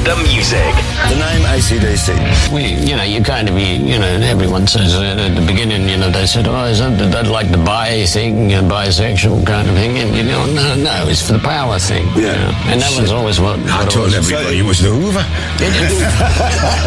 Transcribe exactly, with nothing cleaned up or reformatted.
the music. The name A C D C. We, you know, you kind of, you, you know, everyone says uh, at the beginning, you know, they said, oh, is that, that like the bi thing, uh, bisexual kind of thing? And, you know, no, no, it's for the power thing. Yeah. You know? And that was always what, what I it told was. everybody it was the Hoover.